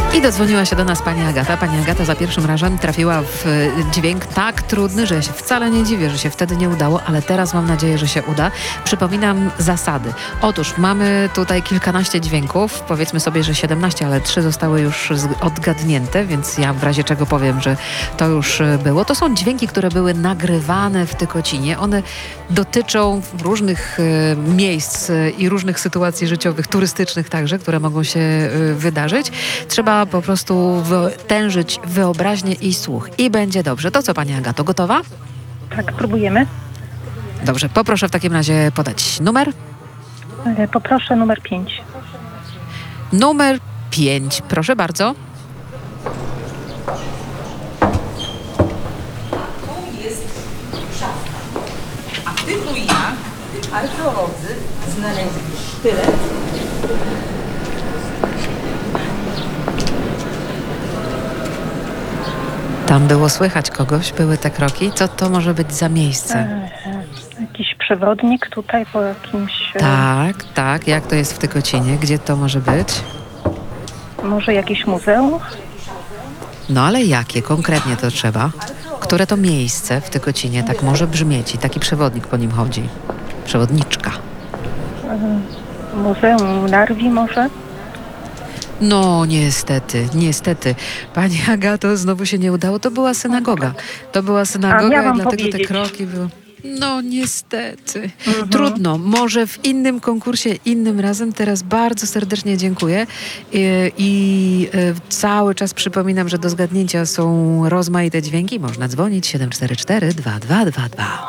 I dodzwoniła się do nas pani Agata. Pani Agata za pierwszym razem trafiła w dźwięk tak trudny, że ja się wcale nie dziwię, że się wtedy nie udało, ale teraz mam nadzieję, że się uda. Przypominam zasady. Otóż mamy tutaj kilkanaście dźwięków, powiedzmy sobie, że 17, ale 3 zostały już odgadnięte, więc ja w razie czego powiem, że to już było. To są dźwięki, które były nagrywane w Tykocinie. One dotyczą różnych miejsc i różnych sytuacji życiowych, turystycznych także, które mogą się wydarzyć. Trzeba po prostu tężyć wyobraźnię i słuch. I będzie dobrze. To co, pani Agato, gotowa? Tak, próbujemy. Dobrze, poproszę w takim razie podać numer. Poproszę numer 5. Numer 5, proszę bardzo. A w tych ruinach archeolodzy znaleźli sztylet. Tam było słychać kogoś, były te kroki. Co to może być za miejsce? Jakiś przewodnik tutaj po jakimś... Tak. Jak to jest w Tykocinie? Gdzie to może być? Może jakieś muzeum? No ale jakie konkretnie to trzeba? Które to miejsce w Tykocinie tak może brzmieć i taki przewodnik po nim chodzi? Przewodniczka. Muzeum Narwi może? No niestety. Pani Agato, znowu się nie udało. To była synagoga. A, I miałam dlatego te powiedzieć. kroki były... No niestety. Trudno. Może w innym konkursie, innym razem. Teraz bardzo serdecznie dziękuję. Cały czas przypominam, że do zgadnięcia są rozmaite dźwięki. Można dzwonić 744 2222.